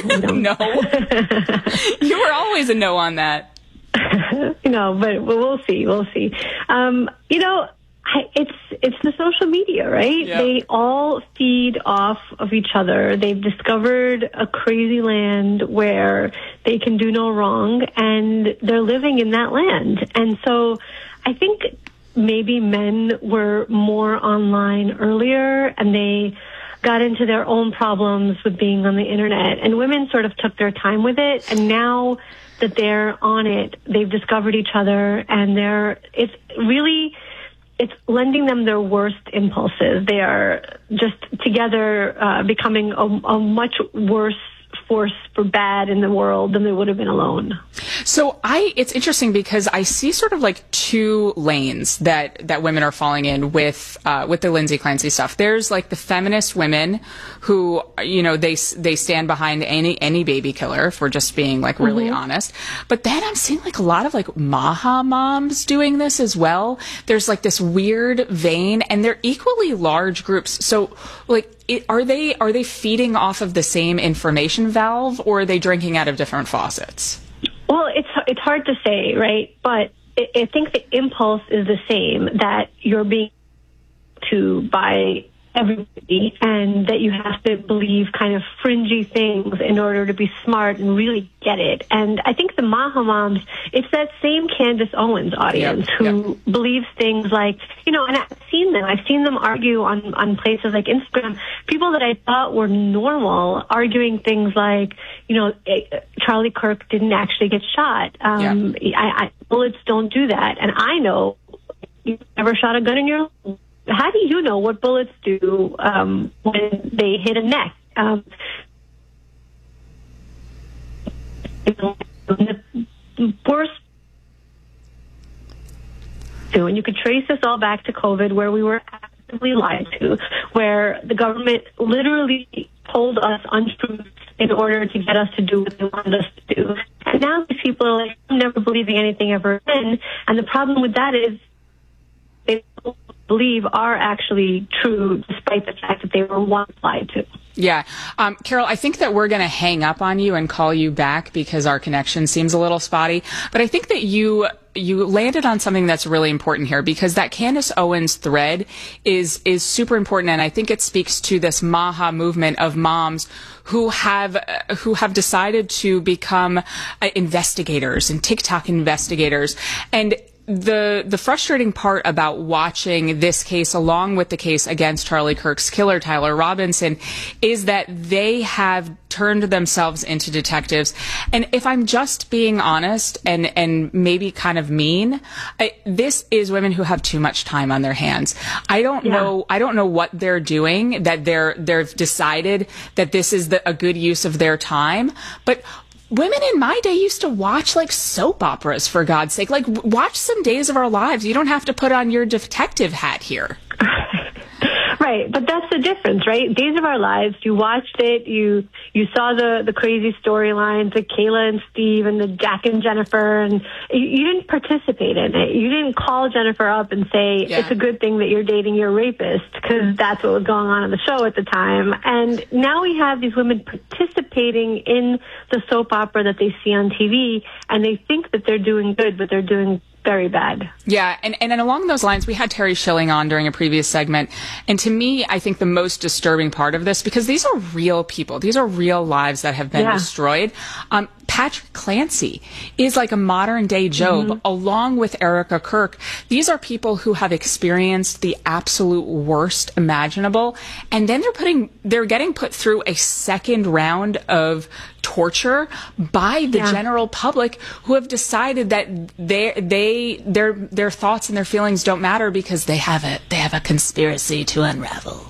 No. You were always a no on that. But we'll see. We'll see. It's the social media, right? Yeah. They all feed off of each other. They've discovered a crazy land where they can do no wrong, and they're living in that land. And so I think maybe men were more online earlier, and they got into their own problems with being on the internet, and women sort of took their time with it. And now that they're on it, they've discovered each other, and it's lending them their worst impulses. They are just together becoming a much worse force for bad in the world than they would have been alone. So it's interesting because I see sort of like two lanes that women are falling in with the Lindsay Clancy stuff. There's like the feminist women who, they stand behind any baby killer, if we're just being like really honest. But then I'm seeing like a lot of like Maha moms doing this as well. There's like this weird vein, and they're equally large groups. So like, are they feeding off of the same information valve, or are they drinking out of different faucets? Well, it's hard to say, right? But I think the impulse is the same, that you're being to by everybody, and that you have to believe kind of fringy things in order to be smart and really get it. And I think the Maha moms, it's that same Candace Owens audience who believes things like, and I've seen them argue on places like Instagram, people that I thought were normal, arguing things like, Charlie Kirk didn't actually get shot. Bullets don't do that. And I know you've never shot a gun in your life. How do you know what bullets do when they hit a neck? The worst. And you could trace this all back to COVID, where we were actively lied to, where the government literally told us untruths in order to get us to do what they wanted us to do. And now these people are like, I'm never believing anything ever again. And the problem with that is they don't believe are actually true, despite the fact that they were once lied to. Yeah. Carol, I think that we're going to hang up on you and call you back because our connection seems a little spotty. But I think that you landed on something that's really important here, because that Candace Owens thread is super important. And I think it speaks to this Maha movement of moms who have decided to become investigators and TikTok investigators. And the frustrating part about watching this case, along with the case against Charlie Kirk's killer, Tyler Robinson, is that they have turned themselves into detectives. And if I'm just being honest and maybe kind of mean, this is women who have too much time on their hands. I don't know what they're doing, that they've decided that this is a good use of their time. But women in my day used to watch like soap operas, for God's sake. Like, watch some Days of Our Lives. You don't have to put on your detective hat here. Right, but that's the difference, right? Days of Our Lives, you watched it, you saw the crazy storylines, the Kayla and Steve and the Jack and Jennifer, and you didn't participate in it. You didn't call Jennifer up and say, it's a good thing that you're dating your rapist, because that's what was going on the show at the time. And now we have these women participating in the soap opera that they see on TV, and they think that they're doing good, but they're doing very bad. Yeah, and along those lines, we had Terry Schilling on during a previous segment, and to me, I think the most disturbing part of this, because these are real people, these are real lives that have been destroyed. Patrick Clancy is like a modern day Job, along with Erica Kirk. These are people who have experienced the absolute worst imaginable, and then they're getting put through a second round of torture by the general public, who have decided that their thoughts and their feelings don't matter because they have a conspiracy to unravel.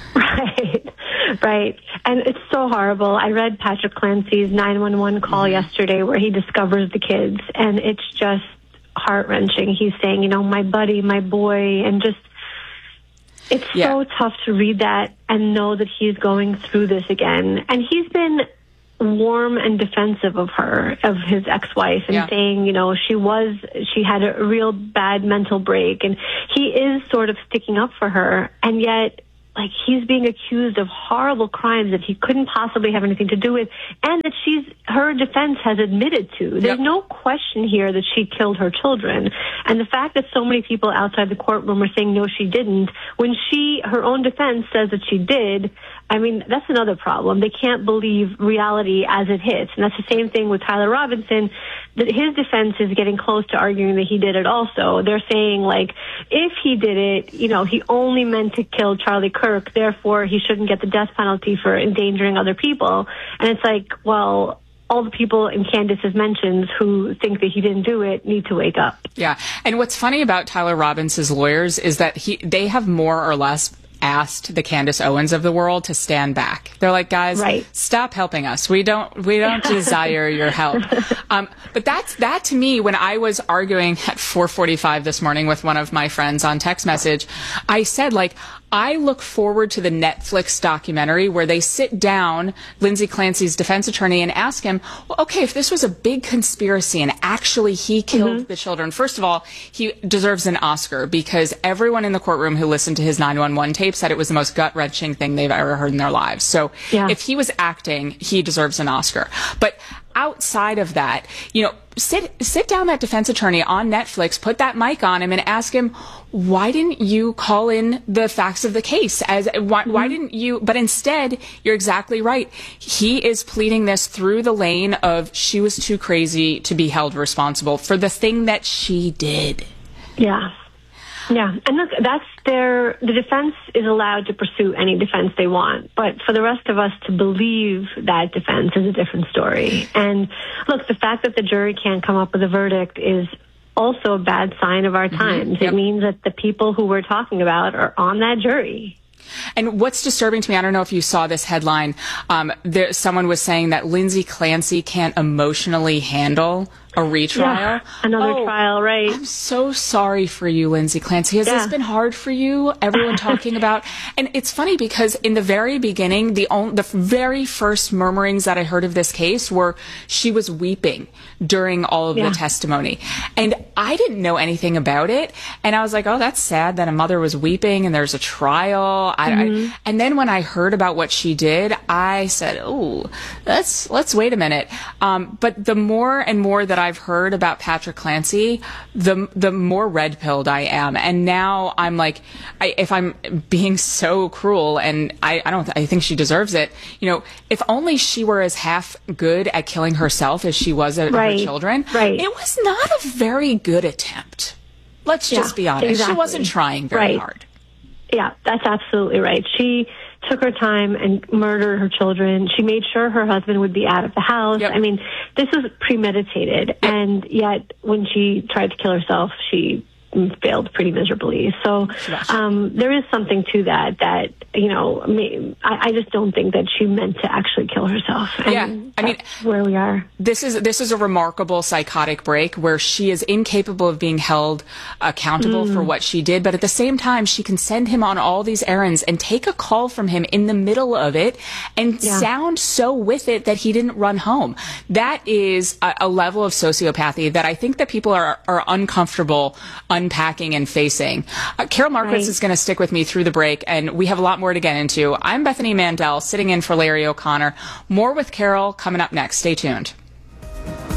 Right. And it's so horrible. I read Patrick Clancy's 911 call yesterday, where he discovers the kids, and it's just heart-wrenching. He's saying, my buddy, my boy, and just, it's so tough to read that and know that he's going through this again. And he's been warm and defensive of his ex-wife, and saying, she had a real bad mental break, and he is sort of sticking up for her, and yet like he's being accused of horrible crimes that he couldn't possibly have anything to do with, and that her defense has admitted to. There's no question here that she killed her children. And the fact that so many people outside the courtroom are saying, no, she didn't, when her own defense says that she did, I mean, that's another problem. They can't believe reality as it hits. And that's the same thing with Tyler Robinson, that his defense is getting close to arguing that he did it also. They're saying, like, if he did it, he only meant to kill Charlie Kirk, therefore he shouldn't get the death penalty for endangering other people. And it's like, well, all the people in Candace's mentions who think that he didn't do it need to wake up. Yeah. And what's funny about Tyler Robinson's lawyers is that they have more or less asked the Candace Owens of the world to stand back. They're like, guys, stop helping us. We don't desire your help. But that to me, when I was arguing at 4:45 this morning with one of my friends on text message, I said, like, I look forward to the Netflix documentary where they sit down, Lindsay Clancy's defense attorney, and ask him, well, okay, if this was a big conspiracy and actually he killed the children, first of all, he deserves an Oscar because everyone in the courtroom who listened to his 911 tape said it was the most gut-wrenching thing they've ever heard in their lives. So if he was acting, he deserves an Oscar. But outside of that, sit down that defense attorney on Netflix, put that mic on him and ask him, why didn't you call in the facts of the case? Why didn't you? But instead, you're exactly right. He is pleading this through the lane of she was too crazy to be held responsible for the thing that she did. Yeah. Yeah. And look, the defense is allowed to pursue any defense they want. But for the rest of us to believe that defense is a different story. And look, the fact that the jury can't come up with a verdict is also a bad sign of our times. It means that the people who we're talking about are on that jury. And what's disturbing to me, I don't know if you saw this headline, someone was saying that Lindsay Clancy can't emotionally handle a retrial. Yeah, another trial, right. I'm so sorry for you, Lindsay Clancy. Has this been hard for you? Everyone talking about... And it's funny because in the very beginning, the very first murmurings that I heard of this case were she was weeping during all of the testimony. And I didn't know anything about it. And I was like, oh, that's sad that a mother was weeping and there's a trial. And then when I heard about what she did, I said, oh, let's wait a minute. But the more and more that I've heard about Patrick Clancy, the more red-pilled I am. And now I'm like, if I'm being so cruel, and I think she deserves it, if only she were as half good at killing herself as she was at her children, it was not a very good attempt. Let's just be honest. Exactly. She wasn't trying very hard. Yeah, that's absolutely right. She took her time and murdered her children. She made sure her husband would be out of the house. I mean, this was premeditated. And yet, when she tried to kill herself, she failed pretty miserably. So there is something to that, I just don't think that she meant to actually kill herself. And I mean, where we are. This is a remarkable psychotic break where she is incapable of being held accountable for what she did, but at the same time, she can send him on all these errands and take a call from him in the middle of it and sound so with it that he didn't run home. That is a level of sociopathy that I think that people are uncomfortable unpacking and facing. Carol Markowitz is going to stick with me through the break, and we have a lot more to get into. I'm Bethany Mandel, sitting in for Larry O'Connor. More with Carol coming up next. Stay tuned.